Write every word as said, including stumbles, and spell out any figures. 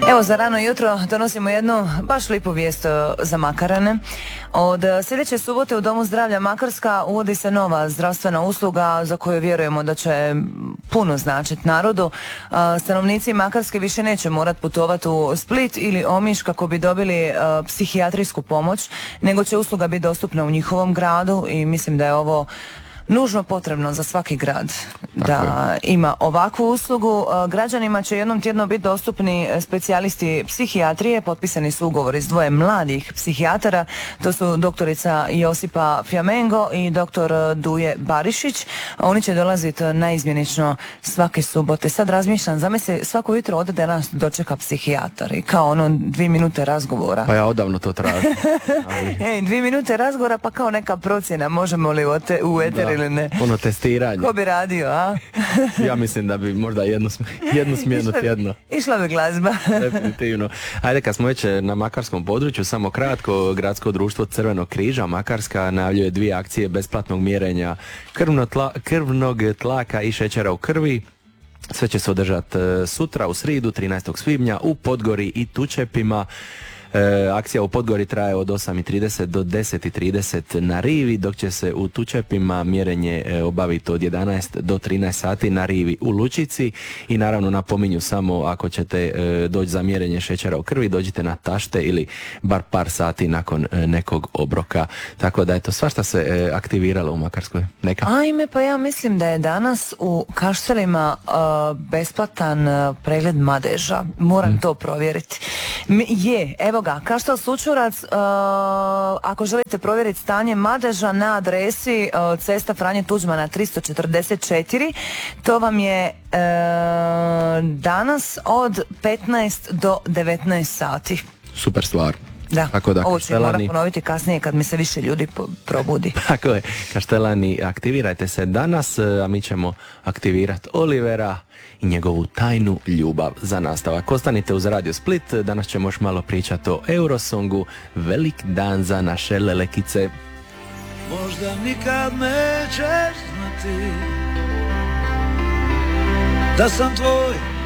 Evo, za rano jutro donosimo jednu baš lipu vijest za Makarane. Od sljedeće subote u Domu zdravlja Makarska uvodi se nova zdravstvena usluga za koju vjerujemo da će puno značiti narodu. Stanovnici Makarske više neće morati putovati u Split ili Omiš kako bi dobili psihijatrijsku pomoć, nego će usluga biti dostupna u njihovom gradu i mislim da je ovo nužno potrebno za svaki grad da ima ovakvu uslugu. Građanima će jednom tjedno biti dostupni specijalisti psihijatrije, potpisani su ugovori s dvoje mladih psihijatara, to su doktorica Josipa Fjamengo i doktor Duje Barišić. Oni će dolaziti naizmjenično svake subote. Sad razmišljam, zamisli svako jutro ode da nas dočeka psihijatar i kao ono dvije minute razgovora. Pa ja odavno to tražim. Ali... Ej, dvije minute razgovora pa kao neka procjena, možemo li u, te, u eter ili ne. Ono testiranje. Ko bi radio, a? Ja mislim da bi možda jednu, jednu smjenu tjedno. Išla bi glazba. Definitivno. Ajde, kad smo već na makarskom području, samo kratko, Gradsko društvo Crvenog križa Makarska najavljuje dvije akcije besplatnog mjerenja krvno tla, krvnog tlaka i šećera u krvi. Sve će se održati sutra u sridu trinaestog svibnja u Podgori i Tučepima. E, akcija u Podgori traje od osam i trideset do deset i trideset na Rivi, dok će se u Tučepima mjerenje e, obaviti od jedanaest do trinaest sati na Rivi u Lučici. I naravno napominju samo, ako ćete e, doći za mjerenje šećera u krvi, dođite na tašte ili bar par sati nakon e, nekog obroka. Tako da eto, svašta se e, aktiviralo u Makarskoj. Neka? Ajme, pa ja mislim da je danas u Kaštelima uh, besplatan uh, pregled madeža. Moram mm. to provjeriti. M- je, evo ga, Kaštel Sučurac, uh, ako želite provjeriti stanje madeža na adresi uh, cesta Franje Tuđmana tristo četrdeset četiri, to vam je uh, danas od petnaest do devetnaest sati. Super stvar. Da, tako da, ovo ću Kaštelani... morat ponoviti kasnije kad mi se više ljudi po- probudi. Tako je, Kaštelani, aktivirajte se danas, a mi ćemo aktivirati Olivera i njegovu tajnu ljubav za nastavak. Ostanite uz Radio Split, danas ćemo još malo pričati o Eurosongu, velik dan za naše lelekice. Možda nikad nećeš znati da sam tvoj